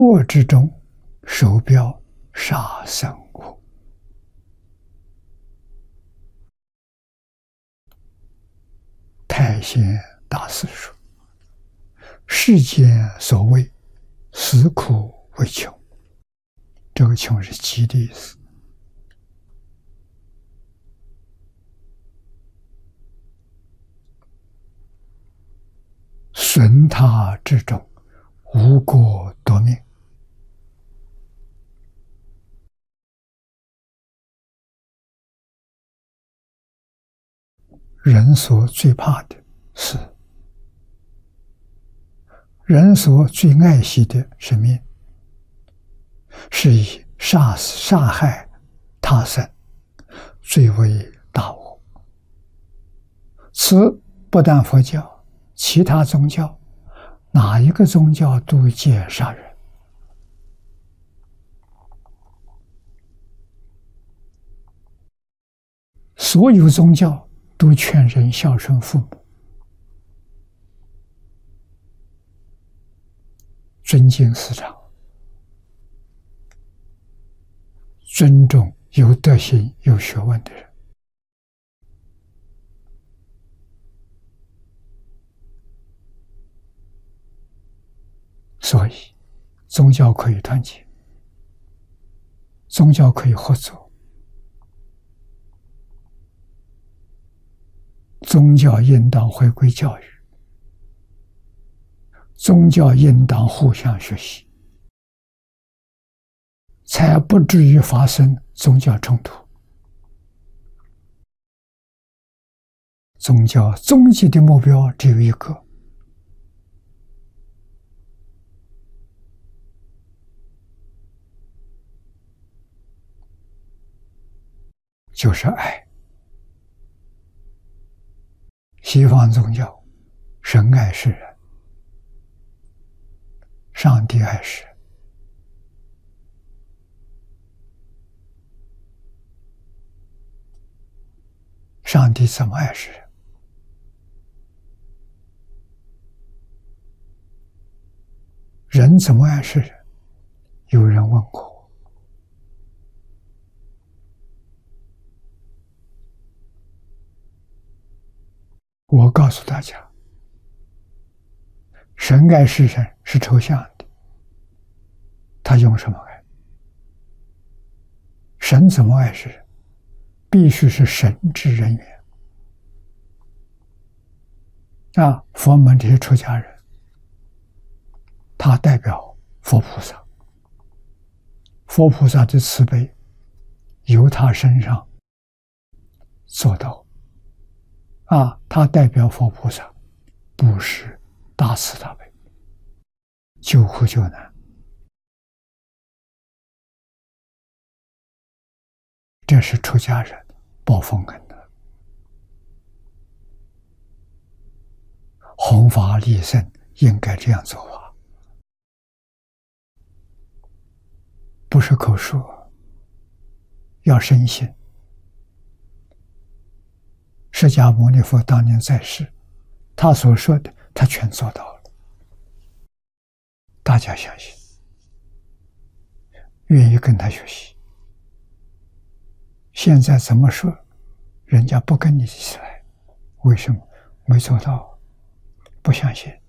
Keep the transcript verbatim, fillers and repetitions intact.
我之中，手标杀生我。太贤大师说：“世间所谓死苦为穷。”这个“穷”是极的意思。损他之中，无过夺命。人所最怕的是，人所最爱惜的生命，是以杀死杀害他生，最为大恶。此不但佛教，其他宗教，哪一个宗教都戒杀人。所有宗教都劝人孝顺父母，尊敬师长，尊重有德行、有学问的人。所以，宗教可以团结，宗教可以合作，宗教应当回归教育，宗教应当互相学习，才不至于发生宗教冲突。宗教终极的目标只有一个，就是爱。西方宗教，神爱世人，上帝爱世人。上帝怎么爱世人？人怎么爱世人？有人问过我。我告诉大家，神爱世人是抽象的，他用什么爱？神怎么爱世人？必须是神之人缘。啊，佛门这些出家人，他代表佛菩萨，佛菩萨的慈悲由他身上做到。啊，他代表佛菩萨，布施大慈大悲，救苦救难。这是出家人报佛恩的，弘法利生应该这样做法，不是口说，要深信。释迦牟尼佛当年在世，他所说的，他全做到了。大家相信，愿意跟他学习。现在怎么说，人家不跟你一起来，为什么？没做到，不相信。